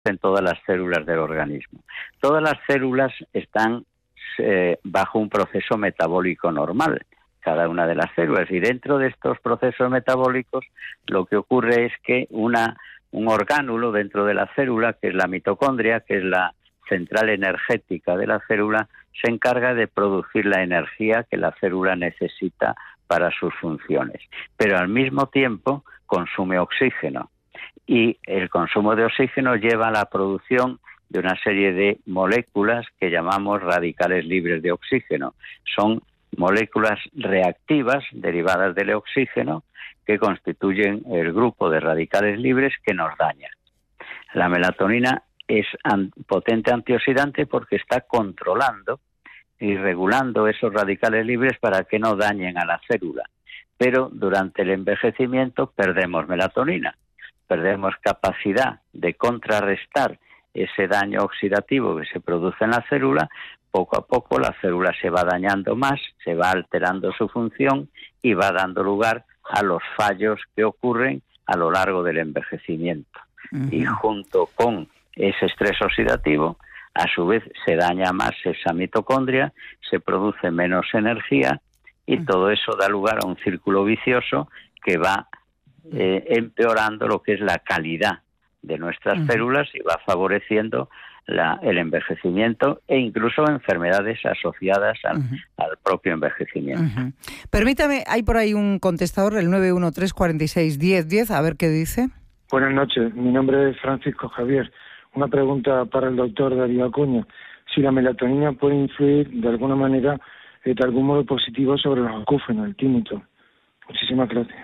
en todas las células del organismo. Todas las células están bajo un proceso metabólico normal, cada una de las células, y dentro de estos procesos metabólicos lo que ocurre es que un orgánulo dentro de la célula, que es la mitocondria, que es la central energética de la célula, se encarga de producir la energía que la célula necesita para sus funciones, pero al mismo tiempo consume oxígeno, y el consumo de oxígeno lleva a la producción de una serie de moléculas que llamamos radicales libres de oxígeno. Son moléculas reactivas derivadas del oxígeno que constituyen el grupo de radicales libres que nos dañan. La melatonina es potente antioxidante porque está controlando y regulando esos radicales libres para que no dañen a la célula. Pero durante el envejecimiento perdemos melatonina, perdemos capacidad de contrarrestar ese daño oxidativo que se produce en la célula. Poco a poco la célula se va dañando más, se va alterando su función y va dando lugar a los fallos que ocurren a lo largo del envejecimiento. Uh-huh. Y junto con ese estrés oxidativo, a su vez se daña más esa mitocondria, se produce menos energía y todo eso da lugar a un círculo vicioso que va empeorando lo que es la calidad de nuestras células y va favoreciendo el envejecimiento e incluso enfermedades asociadas al propio envejecimiento. Permítame, hay por ahí un contestador, el 913461010, a ver qué dice. Buenas noches, mi nombre es Francisco Javier. Una pregunta para el doctor Darío Acuña. Si la melatonina puede influir de alguna manera, de algún modo positivo sobre los acúfenos, el tímito. Muchísimas gracias.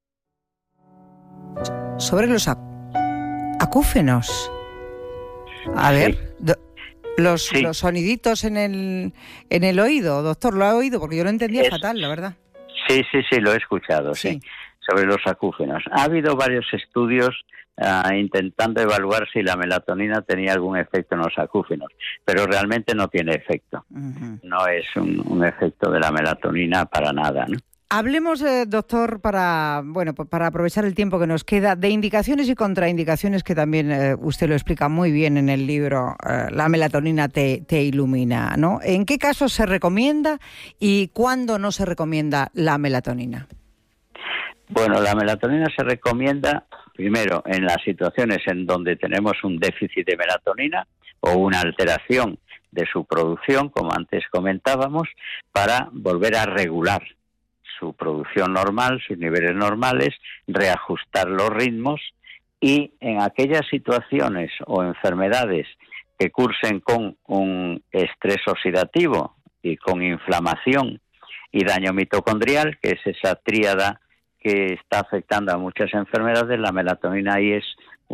Sobre los acúfenos. A ver, los soniditos en el oído, doctor, ¿lo ha oído? Porque yo lo entendía fatal, la verdad. Sí, lo he escuchado, sí. Sobre los acúfenos. Ha habido varios estudios intentando evaluar si la melatonina tenía algún efecto en los acúfenos, pero realmente no tiene efecto. No es un efecto de la melatonina para nada, ¿no? Hablemos, doctor, para aprovechar el tiempo que nos queda, de indicaciones y contraindicaciones que también usted lo explica muy bien en el libro La melatonina te ilumina, ¿no? ¿En qué casos se recomienda y cuándo no se recomienda la melatonina? Bueno, la melatonina se recomienda primero en las situaciones en donde tenemos un déficit de melatonina o una alteración de su producción, como antes comentábamos, para volver a regular su producción normal, sus niveles normales, reajustar los ritmos, y en aquellas situaciones o enfermedades que cursen con un estrés oxidativo y con inflamación y daño mitocondrial, que es esa tríada que está afectando a muchas enfermedades, la melatonina ahí es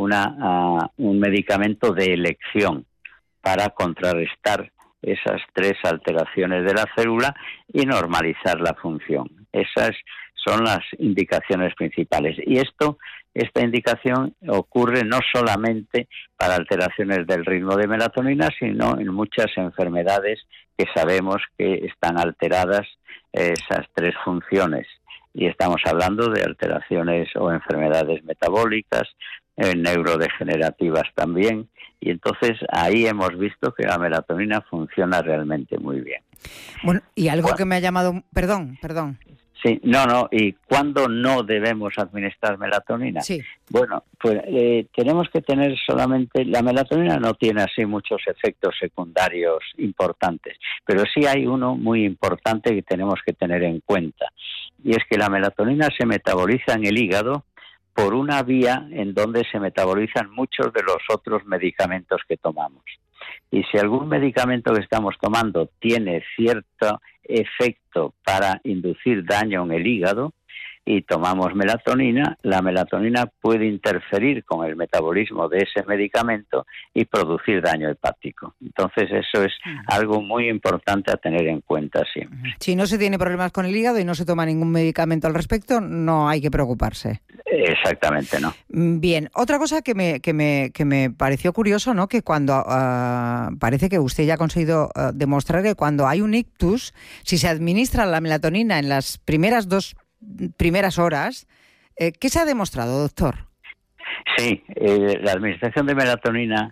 un medicamento de elección para contrarrestar esas tres alteraciones de la célula y normalizar la función. Esas son las indicaciones principales. Y esta indicación ocurre no solamente para alteraciones del ritmo de melatonina, sino en muchas enfermedades que sabemos que están alteradas esas tres funciones. Y estamos hablando de alteraciones o enfermedades metabólicas, neurodegenerativas también, y entonces ahí hemos visto que la melatonina funciona realmente muy bien. Bueno, y algo que me ha llamado... Perdón. Sí, ¿y cuándo no debemos administrar melatonina? Sí. Bueno, pues tenemos que tener solamente... La melatonina no tiene así muchos efectos secundarios importantes, pero sí hay uno muy importante que tenemos que tener en cuenta, y es que la melatonina se metaboliza en el hígado por una vía en donde se metabolizan muchos de los otros medicamentos que tomamos. Y si algún medicamento que estamos tomando tiene cierto efecto para inducir daño en el hígado y tomamos melatonina, la melatonina puede interferir con el metabolismo de ese medicamento y producir daño hepático. Entonces eso es algo muy importante a tener en cuenta siempre. Si no se tiene problemas con el hígado y no se toma ningún medicamento al respecto, no hay que preocuparse. Exactamente, no. Bien, otra cosa que me pareció curioso, ¿no? Que cuando parece que usted ya ha conseguido demostrar que cuando hay un ictus, si se administra la melatonina en las primeras horas, ¿qué se ha demostrado, doctor? Sí, la administración de melatonina